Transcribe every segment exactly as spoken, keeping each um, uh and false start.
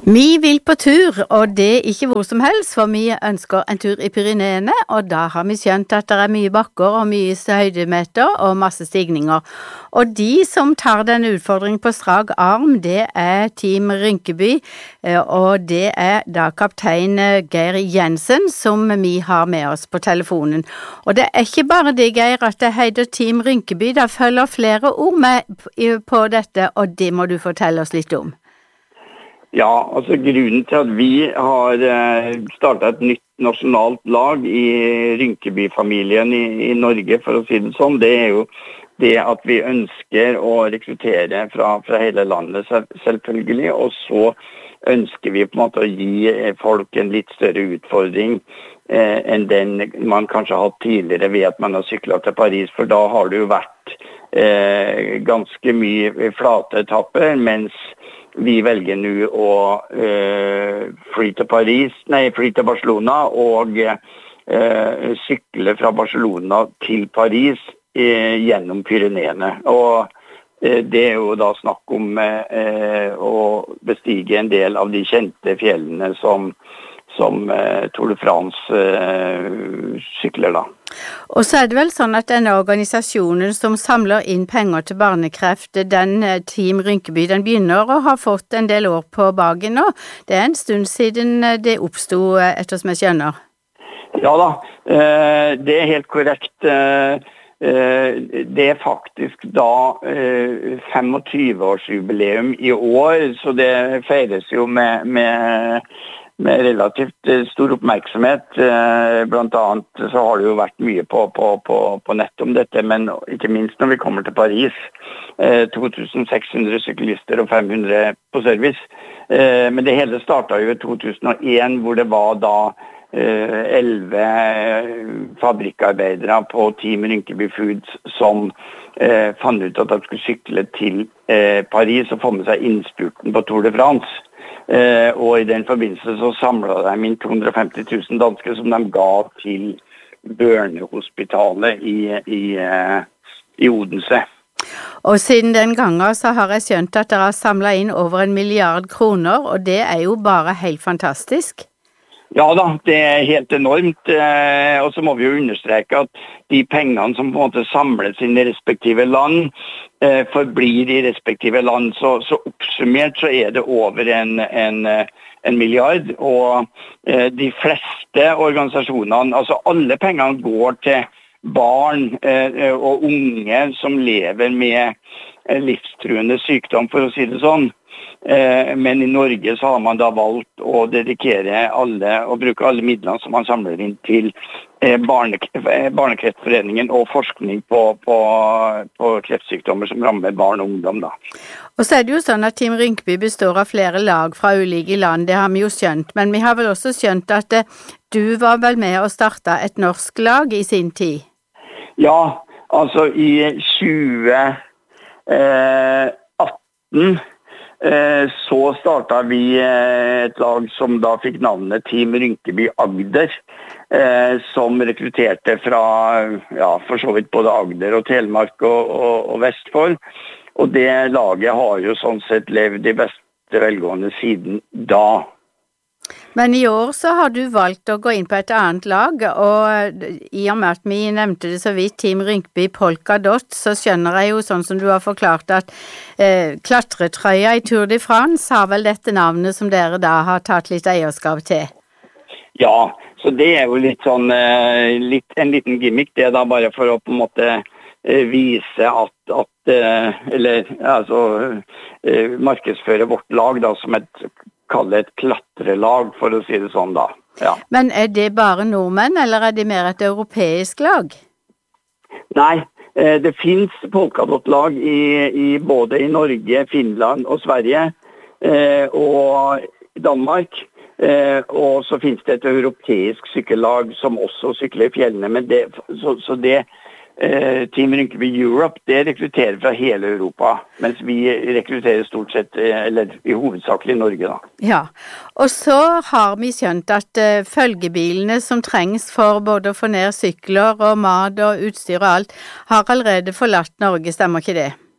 Vi vil på tur, og det er ikke hvor som helst, for vi ønsker en tur i Pyreneene, og da har vi skjønt at det er mye bakker og mye høydemeter og masse stigninger. Og de som tar denne utfordringen på strak arm, det er Team Rynkeby, og det er da kaptein Geir Jensen som vi har med oss på telefonen. Og det er ikke bare det, Geir, at det heter Team Rynkeby, det følger flere ord med på dette, og det må du fortelle oss litt om. Ja, altså grunnen til at vi har startet et nytt nasjonalt lag i Rynkeby-familien i, i Norge, for å si det sånn, det er jo det at vi ønsker å rekruttere fra, fra hele landet selvfølgelig, og så ønsker vi på en måte å gi folk en litt større utfordring eh, enn den man kanskje har hatt tidligere ved at man har syklet til Paris, for da har det jo vært eh, ganske mye flate etapper, mens vi velger nå å uh, fly til Paris, nei, fly til Barcelona og uh, sykle fra Barcelona til Paris uh, gjennom Pyreneene. Og uh, det er jo da snakk om uh, å bestige en del av de kjente fjellene som, som uh, Tour de France uh, sykler da. Og så er det vel sånn at denne organisasjonen som samler inn penger til barnekreft, den Team Rynkeby, den begynner å ha fått en del år på bagen nå. Det er en stund siden det oppstod, etter som jeg skjønner. Ja da, det er helt korrekt. Det er faktisk da tjuefem-årsjubileum i år, så det feires jo med... med med relativt stor oppmerksomhet. Blant annet så har det jo vært mye på, på, på, på nett om dette, men ikke minst når vi kommer til Paris. to tusen seks hundre syklister og fem hundre på service. Men det hele startet jo i to tusen og en, hvor det var da elleve fabrikkarbeidere på Team Rynkeby Foods som eh, fant ut at de skulle sykle til eh, Paris og få med seg innspurten på Tour de France. Eh, og i den forbindelse så samlet de inn to hundre og femti tusen dansker som de ga til børnehospitalet i, i, eh, i Odense. Og siden den gangen så har jeg skjønt at dere har samlet inn over en milliard kroner, og det er jo bare helt fantastisk. Ja da, det er helt enormt, eh, og så må vi jo understreke at de pengene som på en måte samles inn i respektive land, eh, forblir i respektive land, så, så oppsummert så er det over en, en, en milliard, og eh, de fleste organisasjonene, altså alle pengene går til barn eh, og unge som lever med livstruende sykdom, for å si det sånn. Men i Norge så har man da valgt å dedikere alle og bruke alle midlene som man samler inn til barne, Barnekreftforeningen og forskning på, på, på kreftsykdommer som rammer barn og ungdom da. Og så er det jo sånn at Team Rynkeby består av flere lag fra ulike land, det har vi jo skjønt, men vi har vel også skjønt at du var vel med å starte et norsk lag i sin tid? Ja, altså i tjue atten så startet vi et lag som da fikk navnet Team Rynkeby Agder, som rekrutterte fra, ja, for så vidt både Agder og Telemark og, og, og Vestfold. Og det laget har jo sånn sett levd i beste velgående siden da. Men i år så har du valgt å gå inn på et annet lag, og i og med at vi nevnte det så vidt, Team Rynkeby Polka Dot, så skjønner jeg jo sånn som du har forklart at eh, klatretrøya i Tour de France har vel dette navnet som dere da har tatt litt eierskap til? Ja, så det er jo litt sånn, eh, litt, en liten gimmick, det er da bare for å på en måte eh, vise at, at eh, eller altså eh, markedsføre vårt lag da som et kalle et klatrelag, for å si det sånn da. Ja. Men er det bare nordmenn, eller er det mer et europeisk lag? Nei, det finnes polkadott-lag i, i både i Norge, Finland og Sverige, eh, og Danmark. Eh, og så finnes det et europeisk sykkellag som også sykler i fjellene, men det, så, så det Eh, Team Rynkeby Europe, det rekrutterer fra hele Europa, mens vi rekrutterer stort sett, eller i hovedsakelig i Norge da. Ja, og så har vi skjønt at uh, følgebilene som trengs for både å få ned sykler og mat og utstyr og alt, har allerede forlatt Norge, stemmer ikke det?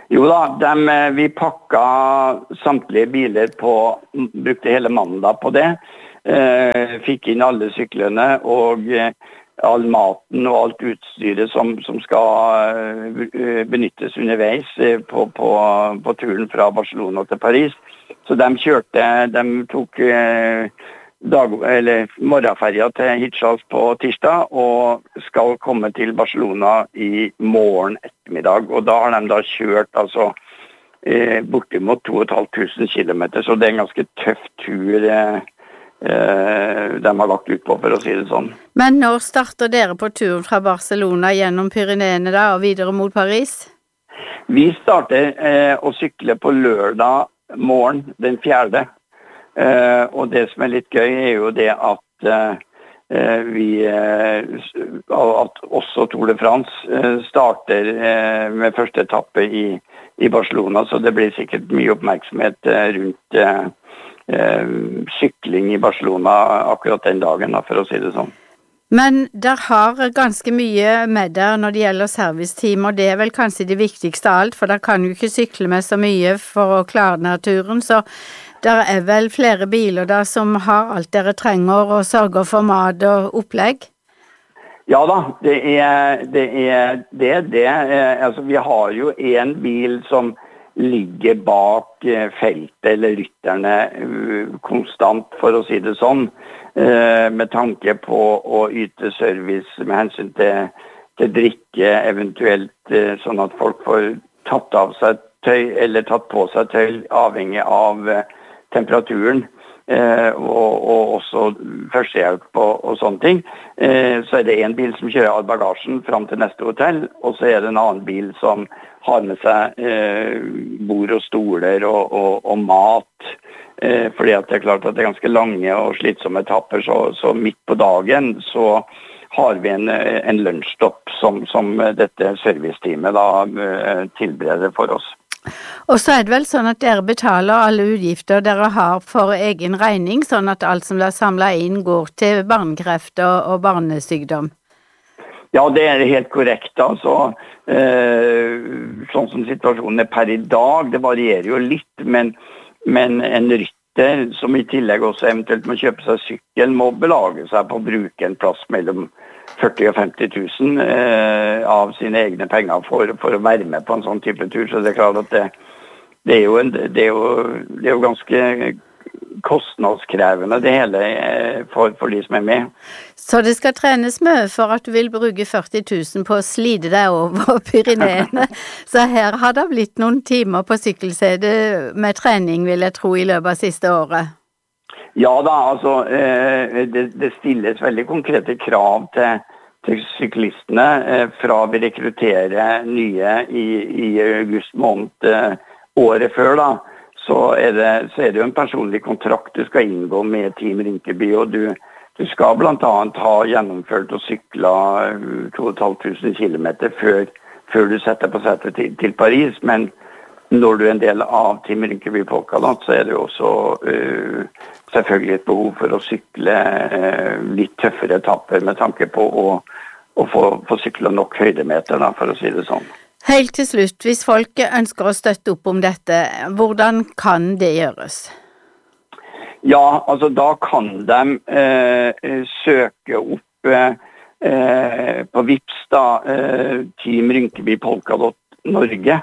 Jo da, dem, vi pakket samtlige biler på, brukte hele mandag på det, eh, fikk inn alle syklene og eh, all maten og alt utstyret som, som skal uh, benyttes underveis uh, på, på, på turen fra Barcelona til Paris. Så de kjørte, de tok uh, dag, eller morgenferja til Hirtshals på tirsdag og skal komme til Barcelona i morgen ettermiddag. Og da har de da kjørt altså uh, bortimot to og et halvt tusen kilometer, så det er en ganske tøff tur uh, de har lagt ut på, for å si det sånn. Men når starter dere på turen fra Barcelona gjennom Pyreneene da, og videre mot Paris? Vi starter eh, å sykle på lørdag morgen, den fjerde. Eh, og det som er litt gøy er jo det at eh, vi, eh, at også Tour de France eh, starter eh, med første etappe i, i Barcelona, så det blir sikkert mye oppmerksomhet eh, rundt eh, Uh, sykling i Barcelona akkurat den dagen, da, for å si det sånn. Men der har ganske mye med der når det gjelder serviceteam, og det er vel kanskje det viktigste av alt, for der kan jo ikke sykle med så mye for å klare naturen, så der er vel flere biler der som har alt dere trenger og sørger for mat og opplegg? Ja da, det er det. Er, det, er det. Uh, altså, vi har jo en bil som ligger bak feltet eller rytterne konstant, for å si det sånn, med tanke på å yte service med hensyn til, til drikke, eventuelt sånn at folk får tatt av seg tøy eller tatt på seg tøy avhengig av temperaturen. Eh, og, og også førstehjelp og, og sånne ting. Eh, så er det en bil som kjører all bagasjen fram til neste hotell, og så er det en annen bil som har med seg eh, bord og stoler og, og, og mat. Eh, fordi at det er klart at det er ganske lange og slitsomme etapper, så, så midt på dagen så har vi en, en lunsjstopp som, som dette serviceteamet da eh, tilbereder for oss. Og så er det vel sånn at dere betaler alle utgifter dere har for egen regning, sånn at alt som er samlet inn går til barnekreft og, og barnesykdom? Ja, det er helt korrekt. Altså, eh, sånn som situasjonen er per i dag, det varierer jo litt, men, men en rytter som i tillegg også eventuelt må kjøpe seg sykkel, må belage seg på å bruke en plass mellom førti og femti tusen eh, av sine egne penger for, for å være med på en sånn type tur, så det er klart at det, det, er, jo en, det, er, jo, det er jo ganske kostnadskrevende det hele eh, for, for de som er med. Så det skal trenes mye for at du vil bruke førti tusen på å slide deg over Pyreneene, så her har det blitt noen timer på sykkelsetet med trening, vil jeg tro, i løpet av siste året. Ja da, altså eh, det, det stilles veldig konkrete krav til, til syklistene eh, fra vi rekrutterer nye i, i august måned eh, året før da, så er, det, så er det jo en personlig kontrakt du skal inngå med Team Rinkeby, og du, du skal blant annet ha gjennomført og syklet to og et halvt tusen kilometer før, før du setter på setet til, til Paris, men når du er en del av Team Rinkeby Polkadot, så er det jo også uh, selvfølgelig et behov for å sykle uh, litt tøffere etapper med tanke på å, å få, få sykle nok høydemeter, da, for å si det sånn. Helt til slutt, hvis folk ønsker å støtte opp om dette, hvordan kan det gjøres? Ja, altså da kan de uh, søke opp uh, på Vipps da, uh, Team Rinkeby Polkadot Norge.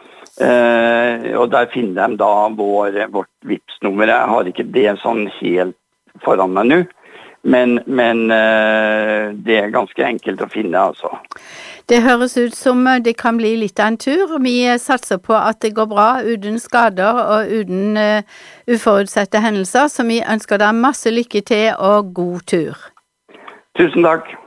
Uh, og der finner de da vår, vårt Vipps-nummer. Jeg har ikke det sånn helt foran meg nå, men, men uh, det er ganske enkelt å finne, altså. Det høres ut som det kan bli litt av en tur. Vi satser på at det går bra uten skader og uten uh, uforutsette hendelser, så vi ønsker deg masse lykke til og god tur. Tusen takk.